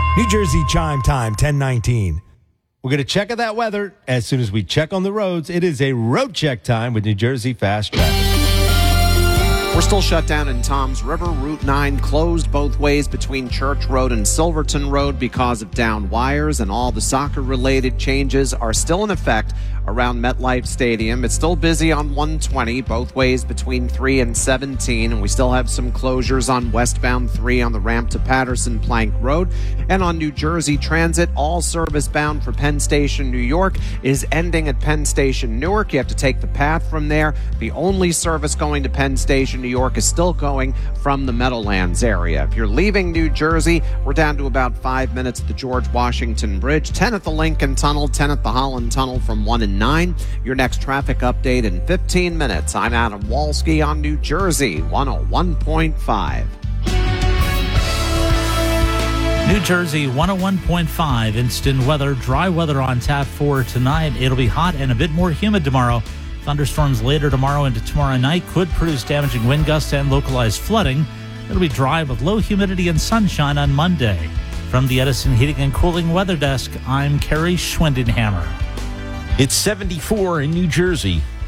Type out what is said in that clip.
New Jersey chime time, 10:19. We're going to check out that weather as soon as we check on the roads. It is a road check time with New Jersey Fast Traffic. We're still shut down in Toms River. Route 9 closed both ways between Church Road and Silverton Road because of downed wires, and all the soccer-related changes are still in effect around MetLife Stadium. It's still busy on 120 both ways between 3 and 17, and we still have some closures on westbound 3 on the ramp to Patterson Plank Road. And on New Jersey Transit, all service bound for Penn Station, New York is ending at Penn Station, Newark. You have to take the path from there. The only service going to Penn Station, New York is still going from the Meadowlands area. If you're leaving New Jersey, we're down to about 5 minutes at the George Washington Bridge, 10 at the Lincoln Tunnel, 10 at the Holland Tunnel from 1 and 9. Your next traffic update in 15 minutes. I'm Adam Walski on New Jersey 101.5. New Jersey 101.5 instant weather, dry weather on tap for tonight. It'll be hot and a bit more humid tomorrow. Thunderstorms later tomorrow into tomorrow night could produce damaging wind gusts and localized flooding. It'll be dry with low humidity and sunshine on Monday. From the Edison Heating and Cooling Weather Desk, I'm Kerry Schwindenhammer. It's 74 in New Jersey.